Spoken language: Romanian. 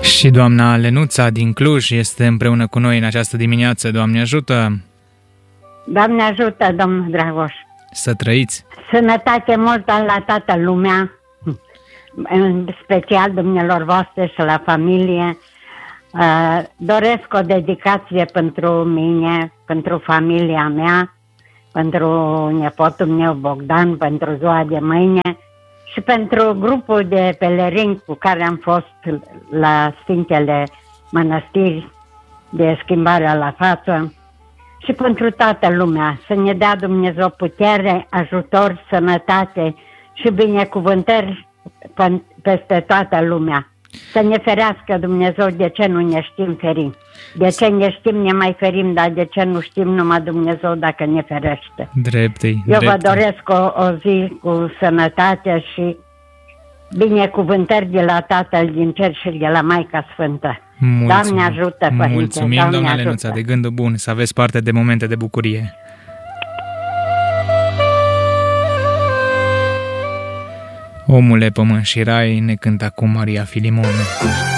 Și doamna Lenuța din Cluj este împreună cu noi în această dimineață. Doamne ajută! Doamne ajută, domnul Dragoș! Să trăiți! Sănătate multă la toată lumea, în special dumnealor voastre și la familie. Doresc o dedicație pentru mine, pentru familia mea, pentru nepotul meu Bogdan, pentru ziua de mâine și pentru grupul de pelerini cu care am fost la Sfintele Mănăstiri de Schimbarea la Față și pentru toată lumea. Să ne dea Dumnezeu putere, ajutor, sănătate și binecuvântări peste toată lumea. Să ne ferească Dumnezeu de ce nu ne știm ferim. De ce ne știm ne mai ferim, dar de ce nu știm numai Dumnezeu dacă ne ferește. Dreptei. Vă doresc o zi cu sănătate și binecuvântări de la Tatăl din Cer și de la Maica Sfântă. Doamne ajută, Părinte! Mulțumim, doamna Lenuța, de gândul bun, să aveți parte de momente de bucurie. Omule, pământ și rai, ne cântă acum Maria Filimon.